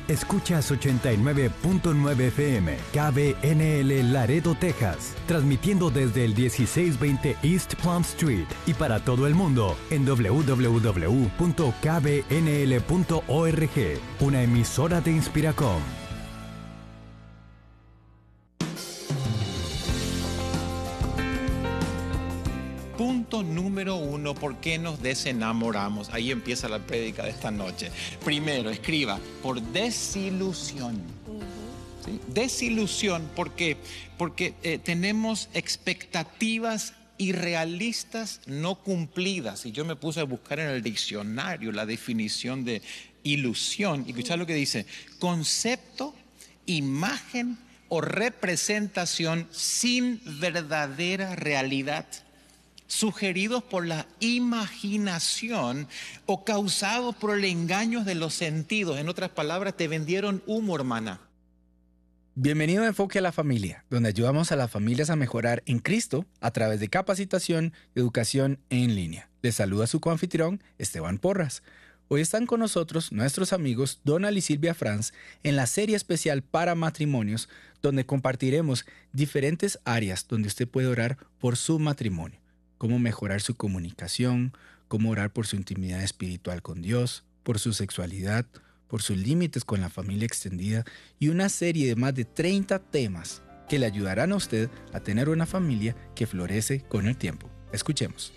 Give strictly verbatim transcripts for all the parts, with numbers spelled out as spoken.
Escuchas ochenta y nueve punto nueve F M, K B N L Laredo, Texas, transmitiendo desde el dieciséis veinte East Plum Street y para todo el mundo en doble u doble u doble u punto k b n l punto org, una emisora de Inspiracom. Punto número uno, ¿por qué nos desenamoramos? Ahí empieza la prédica de esta noche. Primero, escriba, por desilusión. Uh-huh. ¿Sí? Desilusión, ¿por qué? Porque eh, tenemos expectativas irrealistas no cumplidas. Y yo me puse a buscar en el diccionario la definición de ilusión. Y escuchad lo que dice: concepto, imagen o representación sin verdadera realidad, sugeridos por la imaginación o causados por el engaño de los sentidos. En otras palabras, te vendieron humo, hermana. Bienvenido a Enfoque a la Familia, donde ayudamos a las familias a mejorar en Cristo a través de capacitación y educación en línea. Les saluda su coanfitrión, Esteban Porras. Hoy están con nosotros nuestros amigos Donald y Silvia Franz en la serie especial para matrimonios, donde compartiremos diferentes áreas donde usted puede orar por su matrimonio. Cómo mejorar su comunicación, cómo orar por su intimidad espiritual con Dios, por su sexualidad, por sus límites con la familia extendida y una serie de más de treinta temas que le ayudarán a usted a tener una familia que florece con el tiempo. Escuchemos.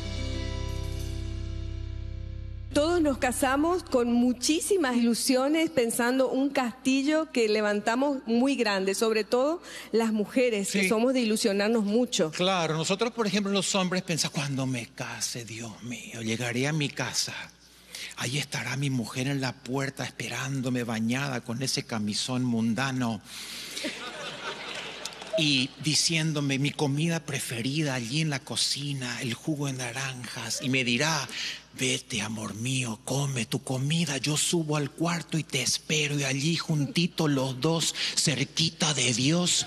Todos nos casamos con muchísimas ilusiones, pensando un castillo que levantamos muy grande, sobre todo las mujeres, sí, que somos de ilusionarnos mucho. Claro, nosotros, por ejemplo, los hombres pensamos, cuando me case, Dios mío, llegaré a mi casa, ahí estará mi mujer en la puerta esperándome bañada con ese camisón mundano y diciéndome mi comida preferida allí en la cocina, el jugo de naranjas, y me dirá: vete, amor mío, come tu comida, yo subo al cuarto y te espero, y allí juntitos los dos, cerquita de Dios,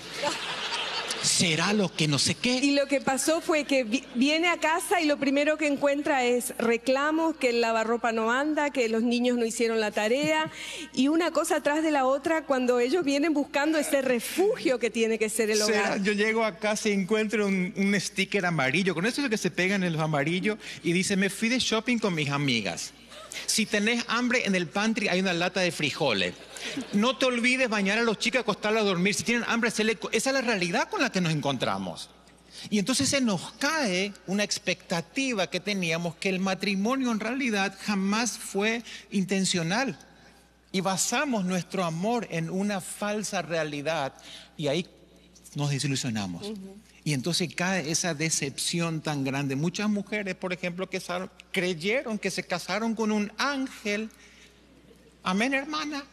será lo que no sé qué. Y lo que pasó fue que vi- viene a casa y lo primero que encuentra es reclamos, que el lavarropa no anda, que los niños no hicieron la tarea, y una cosa atrás de la otra cuando ellos vienen buscando ese refugio que tiene que ser el hogar. ¿Será? Yo llego a casa y encuentro un, un sticker amarillo, con eso es lo que se pegan en los amarillos, y dice: me fui de shopping con mis amigas. Si tenés hambre, en el pantry hay una lata de frijoles. No te olvides bañar a los chicos y acostarlos a dormir. Si tienen hambre, se le... esa es la realidad con la que nos encontramos. Y entonces se nos cae una expectativa que teníamos, que el matrimonio en realidad jamás fue intencional. Y basamos nuestro amor en una falsa realidad y ahí nos desilusionamos. Uh-huh. Y entonces cae esa decepción tan grande. Muchas mujeres, por ejemplo, que creyeron que se casaron con un ángel. Amén, hermana.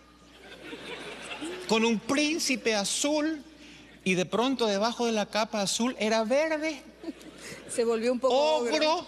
Con un príncipe azul, y de pronto debajo de la capa azul era verde. Se volvió un poco ogro. ogro.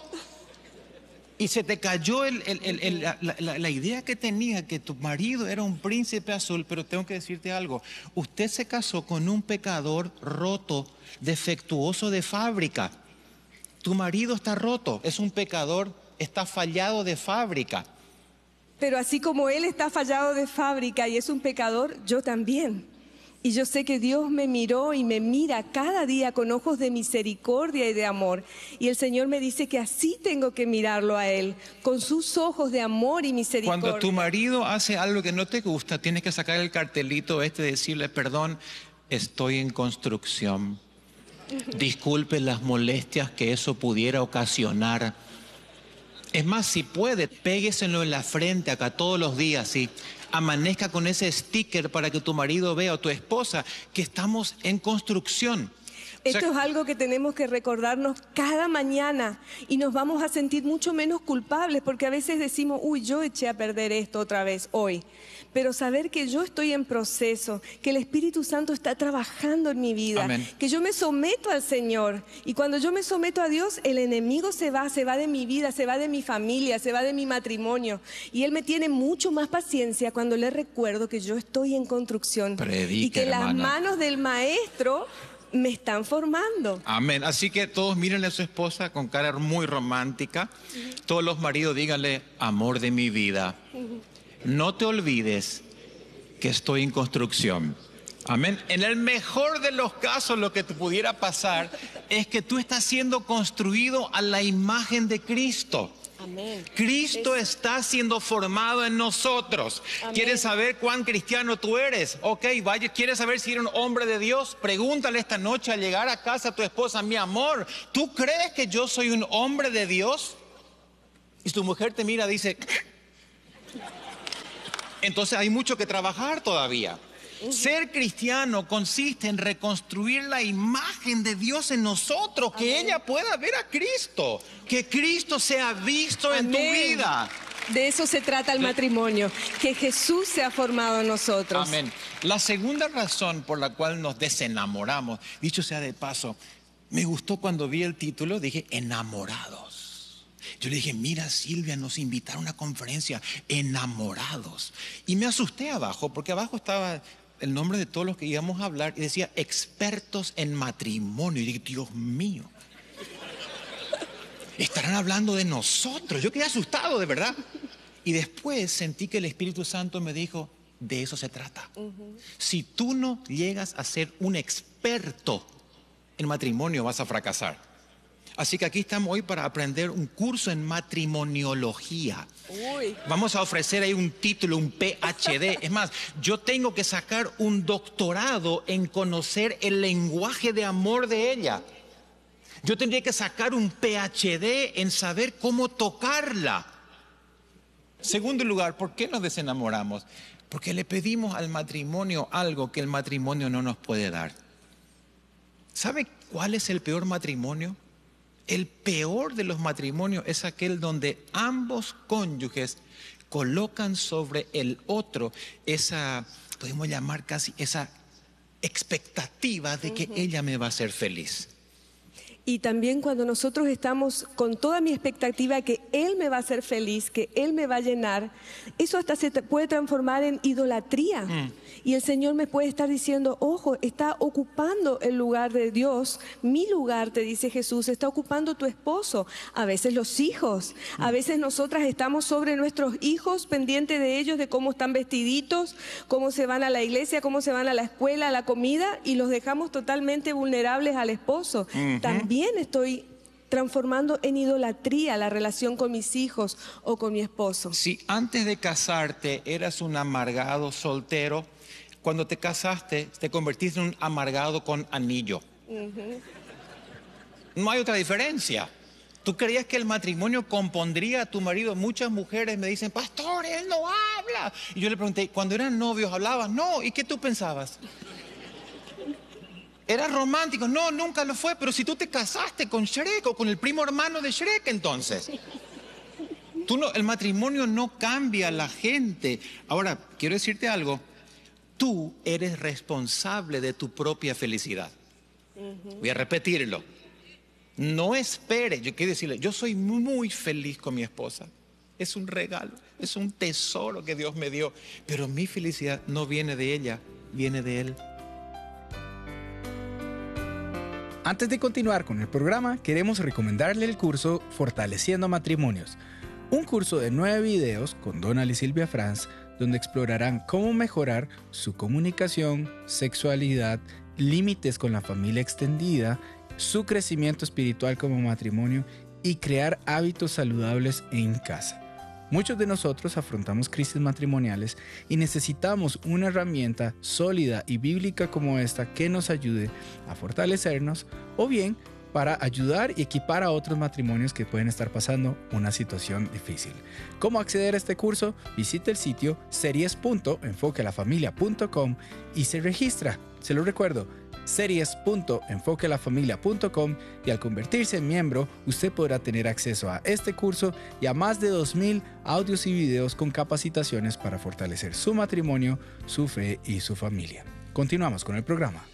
Y se te cayó el, el, el, el, la, la, la idea que tenía, que tu marido era un príncipe azul. Pero tengo que decirte algo: usted se casó con un pecador roto, defectuoso de fábrica. Tu marido está roto, es un pecador, está fallado de fábrica. Pero así como él está fallado de fábrica y es un pecador, yo también. Y yo sé que Dios me miró y me mira cada día con ojos de misericordia y de amor. Y el Señor me dice que así tengo que mirarlo a Él, con sus ojos de amor y misericordia. Cuando tu marido hace algo que no te gusta, tienes que sacar el cartelito este y decirle: perdón, estoy en construcción. Disculpe las molestias que eso pudiera ocasionar. Es más, si puede, pégueselo en la frente acá todos los días, ¿sí? Amanezca con ese sticker para que tu marido vea, o tu esposa, que estamos en construcción. Esto o sea, es algo que tenemos que recordarnos cada mañana y nos vamos a sentir mucho menos culpables, porque a veces decimos: uy, yo eché a perder esto otra vez hoy. Pero saber que yo estoy en proceso, que el Espíritu Santo está trabajando en mi vida, amén, que yo me someto al Señor, y cuando yo me someto a Dios, el enemigo se va, se va de mi vida, se va de mi familia, se va de mi matrimonio, y Él me tiene mucho más paciencia cuando le recuerdo que yo estoy en construcción. Predica, y que hermana. Las manos del Maestro me están formando. Amén. Así que todos mírenle a su esposa con cara muy romántica. Uh-huh. Todos los maridos díganle: amor de mi vida, uh-huh, no te olvides que estoy en construcción. Amén. En el mejor de los casos, lo que te pudiera pasar es que tú estás siendo construido a la imagen de Cristo. Amén. Cristo está siendo formado en nosotros. Amén. ¿Quieres saber cuán cristiano tú eres? Ok, vaya, ¿quieres saber si eres un hombre de Dios? Pregúntale esta noche al llegar a casa a tu esposa: mi amor, ¿tú crees que yo soy un hombre de Dios? Y tu mujer te mira y dice... Entonces hay mucho que trabajar todavía. Ser cristiano consiste en reconstruir la imagen de Dios en nosotros, que Amén. ella pueda ver a Cristo, que Cristo sea visto Amén. en tu vida. De eso se trata el matrimonio, que Jesús se ha formado en nosotros. Amén. La segunda razón por la cual nos desenamoramos, dicho sea de paso, me gustó cuando vi el título, dije enamorados. Yo le dije: mira, Silvia, nos invitaron a una conferencia, enamorados. Y me asusté abajo, porque abajo estaba el nombre de todos los que íbamos a hablar y decía expertos en matrimonio. Y dije: Dios mío, estarán hablando de nosotros. Yo quedé asustado, de verdad. Y después sentí que el Espíritu Santo me dijo: de eso se trata. Uh-huh. Si tú no llegas a ser un experto en matrimonio, vas a fracasar. Así que aquí estamos hoy para aprender un curso en matrimoniología. Uy. Vamos a ofrecer ahí un título, un P H D. Es más, yo tengo que sacar un doctorado en conocer el lenguaje de amor de ella. Yo tendría que sacar un P H D en saber cómo tocarla. Segundo lugar, ¿por qué nos desenamoramos? Porque le pedimos al matrimonio algo que el matrimonio no nos puede dar. ¿Sabe cuál es el peor matrimonio? El peor de los matrimonios es aquel donde ambos cónyuges colocan sobre el otro esa, podemos llamar casi esa expectativa de que uh-huh. ella me va a hacer feliz. Y también cuando nosotros estamos con toda mi expectativa que Él me va a hacer feliz, que Él me va a llenar, eso hasta se puede transformar en idolatría. Mm. Y el Señor me puede estar diciendo: ojo, está ocupando el lugar de Dios, mi lugar, te dice Jesús, está ocupando tu esposo. A veces los hijos, mm. a veces nosotras estamos sobre nuestros hijos, pendientes de ellos, de cómo están vestiditos, cómo se van a la iglesia, cómo se van a la escuela, a la comida, y los dejamos totalmente vulnerables al esposo. Mm-hmm. También Bien, estoy transformando en idolatría la relación con mis hijos o con mi esposo. Si antes de casarte eras un amargado soltero, cuando te casaste te convertiste en un amargado con anillo. Uh-huh. No hay otra diferencia. ¿Tú creías que el matrimonio compondría a tu marido? Muchas mujeres me dicen: pastor, él no habla. Y yo le pregunté: cuando eran novios hablabas? No. ¿Y qué tú pensabas? ¿Era romántico? No, nunca lo fue. Pero si tú te casaste con Shrek o con el primo hermano de Shrek, entonces. Tú no, el matrimonio no cambia a la gente. Ahora, quiero decirte algo. Tú eres responsable de tu propia felicidad. Uh-huh. Voy a repetirlo. No espere. Yo quiero decirle, yo soy muy feliz con mi esposa. Es un regalo, es un tesoro que Dios me dio. Pero mi felicidad no viene de ella, viene de Él. Antes de continuar con el programa, queremos recomendarle el curso Fortaleciendo Matrimonios, un curso de nueve videos con Donald y Silvia Franz, donde explorarán cómo mejorar su comunicación, sexualidad, límites con la familia extendida, su crecimiento espiritual como matrimonio y crear hábitos saludables en casa. Muchos de nosotros afrontamos crisis matrimoniales y necesitamos una herramienta sólida y bíblica como esta que nos ayude a fortalecernos o bien para ayudar y equipar a otros matrimonios que pueden estar pasando una situación difícil. ¿Cómo acceder a este curso? Visite el sitio series punto enfoque a la familia punto com y se registra. Se lo recuerdo, series punto enfoque a la familia punto com, y al convertirse en miembro, usted podrá tener acceso a este curso y a más de dos mil audios y videos con capacitaciones para fortalecer su matrimonio, su fe y su familia. Continuamos con el programa.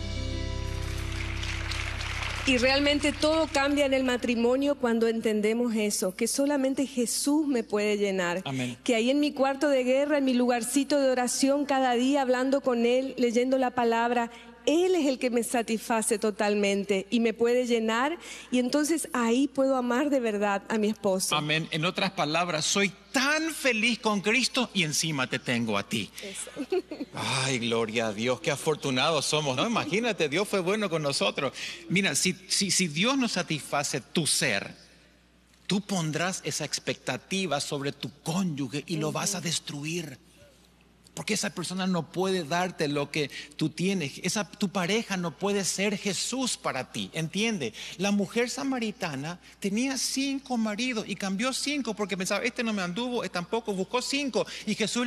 Y realmente todo cambia en el matrimonio cuando entendemos eso, que solamente Jesús me puede llenar. Amén. Que ahí en mi cuarto de guerra, en mi lugarcito de oración, cada día hablando con Él, leyendo la palabra, Él es el que me satisface totalmente y me puede llenar, y entonces ahí puedo amar de verdad a mi esposo. Amén. En otras palabras, soy tan feliz con Cristo y encima te tengo a ti. Eso. Ay, gloria a Dios, qué afortunados somos, ¿no? Imagínate, Dios fue bueno con nosotros. Mira, si, si, si Dios no satisface tu ser, tú pondrás esa expectativa sobre tu cónyuge y lo vas a destruir. Porque esa persona no puede darte lo que tú tienes. Esa, tu pareja no puede ser Jesús para ti, ¿entiende? La mujer samaritana tenía cinco maridos y cambió cinco porque pensaba, este no me anduvo, este tampoco, buscó cinco. Y Jesús